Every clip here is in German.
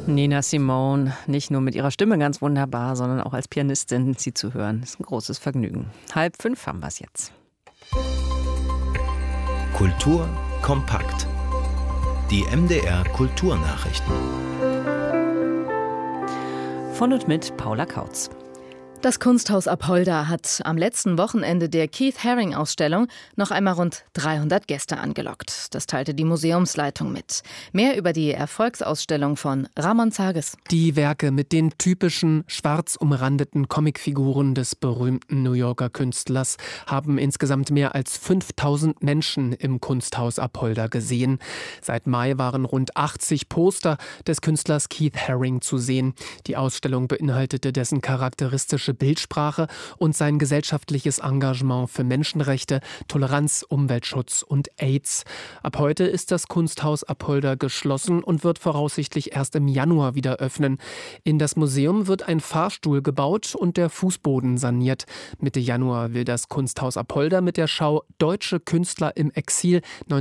Nina Simone, nicht nur mit ihrer Stimme ganz wunderbar, sondern auch als Pianistin sie zu hören, ist ein großes Vergnügen. 4:30 haben wir es jetzt. Kultur kompakt. Die MDR Kulturnachrichten. Von und mit Paula Kautz. Das Kunsthaus Apolda hat am letzten Wochenende der Keith Haring-Ausstellung noch einmal rund 300 Gäste angelockt. Das teilte die Museumsleitung mit. Mehr über die Erfolgsausstellung von Ramon Zages. Die Werke mit den typischen schwarz umrandeten Comicfiguren des berühmten New Yorker Künstlers haben insgesamt mehr als 5000 Menschen im Kunsthaus Apolda gesehen. Seit Mai waren rund 80 Poster des Künstlers Keith Haring zu sehen. Die Ausstellung beinhaltete dessen charakteristische Bildsprache und sein gesellschaftliches Engagement für Menschenrechte, Toleranz, Umweltschutz und AIDS. Ab heute ist das Kunsthaus Apolda geschlossen und wird voraussichtlich erst im Januar wieder öffnen. In das Museum wird ein Fahrstuhl gebaut und der Fußboden saniert. Mitte Januar will das Kunsthaus Apolda mit der Schau Deutsche Künstler im Exil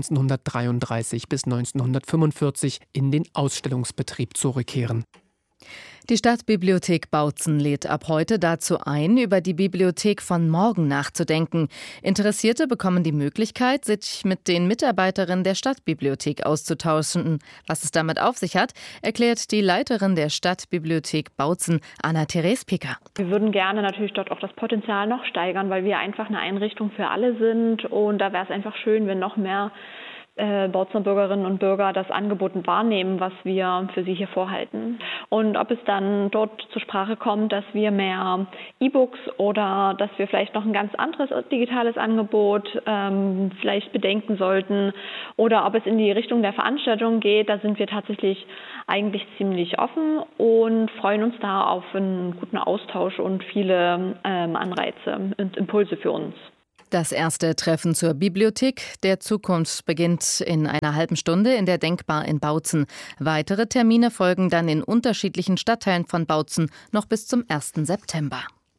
1933 bis 1945 in den Ausstellungsbetrieb zurückkehren. Die Stadtbibliothek Bautzen lädt ab heute dazu ein, über die Bibliothek von morgen nachzudenken. Interessierte bekommen die Möglichkeit, sich mit den Mitarbeiterinnen der Stadtbibliothek auszutauschen. Was es damit auf sich hat, erklärt die Leiterin der Stadtbibliothek Bautzen, Anna-Therese Picker. Wir würden gerne natürlich dort auch das Potenzial noch steigern, weil wir einfach eine Einrichtung für alle sind. Und da wäre es einfach schön, wenn noch mehr Bautzener Bürgerinnen und Bürger das Angebot wahrnehmen, was wir für sie hier vorhalten. Und ob es dann dort zur Sprache kommt, dass wir mehr E-Books oder dass wir vielleicht noch ein ganz anderes digitales Angebot vielleicht bedenken sollten oder ob es in die Richtung der Veranstaltung geht, da sind wir tatsächlich eigentlich ziemlich offen und freuen uns da auf einen guten Austausch und viele Anreize und Impulse für uns. Das erste Treffen zur Bibliothek der Zukunft beginnt in einer halben Stunde in der Denkbar in Bautzen. Weitere Termine folgen dann in unterschiedlichen Stadtteilen von Bautzen noch bis zum 1. September.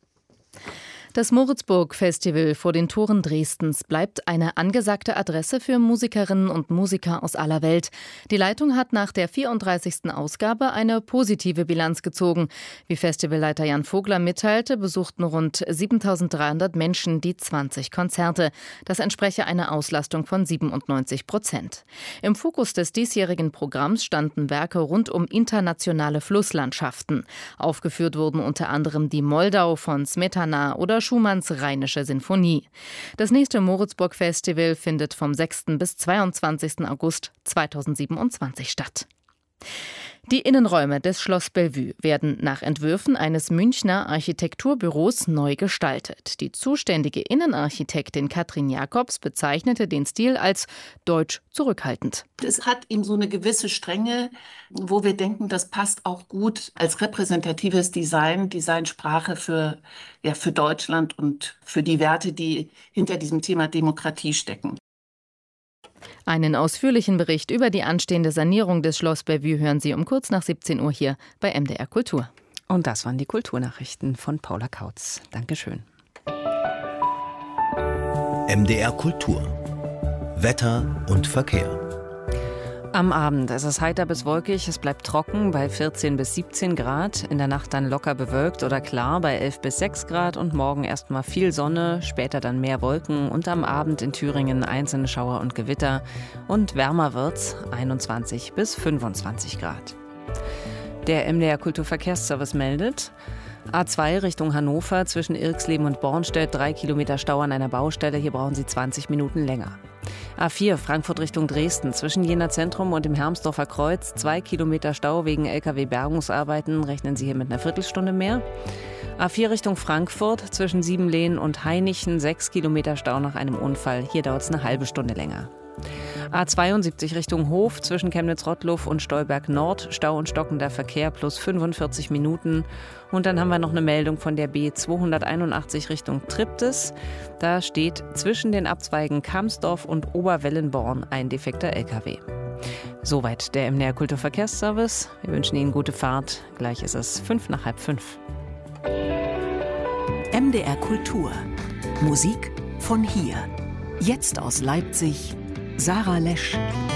Das Moritzburg-Festival vor den Toren Dresdens bleibt eine angesagte Adresse für Musikerinnen und Musiker aus aller Welt. Die Leitung hat nach der 34. Ausgabe eine positive Bilanz gezogen. Wie Festivalleiter Jan Vogler mitteilte, besuchten rund 7.300 Menschen die 20 Konzerte. Das entspreche einer Auslastung von 97%. Im Fokus des diesjährigen Programms standen Werke rund um internationale Flusslandschaften. Aufgeführt wurden unter anderem die Moldau von Smetana oder Schumanns Rheinische Sinfonie. Das nächste Moritzburg-Festival findet vom 6. bis 22. August 2027 statt. Die Innenräume des Schloss Bellevue werden nach Entwürfen eines Münchner Architekturbüros neu gestaltet. Die zuständige Innenarchitektin Katrin Jacobs bezeichnete den Stil als deutsch zurückhaltend. Es hat eben so eine gewisse Strenge, wo wir denken, das passt auch gut als repräsentatives Designsprache für Deutschland und für die Werte, die hinter diesem Thema Demokratie stecken. Einen ausführlichen Bericht über die anstehende Sanierung des Schloss Bellevue hören Sie um kurz nach 17 Uhr hier bei MDR Kultur. Und das waren die Kulturnachrichten von Paula Kautz. Dankeschön. MDR Kultur. Wetter und Verkehr. Am Abend ist es heiter bis wolkig, es bleibt trocken bei 14 bis 17 Grad, in der Nacht dann locker bewölkt oder klar bei 11 bis 6 Grad und morgen erstmal viel Sonne, später dann mehr Wolken und am Abend in Thüringen einzelne Schauer und Gewitter und wärmer wird's, 21 bis 25 Grad. Der MDR Kulturverkehrsservice meldet: A2 Richtung Hannover zwischen Irxleben und Bornstedt 3 Kilometer Stau an einer Baustelle, hier brauchen Sie 20 Minuten länger. A4 Frankfurt Richtung Dresden zwischen Jena Zentrum und dem Hermsdorfer Kreuz 2 Kilometer Stau wegen LKW-Bergungsarbeiten, rechnen Sie hier mit einer Viertelstunde mehr. A4 Richtung Frankfurt zwischen Siebenlehn und Hainichen 6 Kilometer Stau nach einem Unfall, hier dauert es eine halbe Stunde länger. A72 Richtung Hof zwischen Chemnitz-Rottluff und Stolberg Nord, Stau und stockender Verkehr plus 45 Minuten. Und dann haben wir noch eine Meldung von der B281 Richtung Triptis. Da steht zwischen den Abzweigen Kamsdorf und Oberwellenborn ein defekter LKW. Soweit der MDR Kulturverkehrsservice. Wir wünschen Ihnen gute Fahrt. Gleich ist es 5:45. MDR Kultur. Musik von hier. Jetzt aus Leipzig, Sarah Lesch.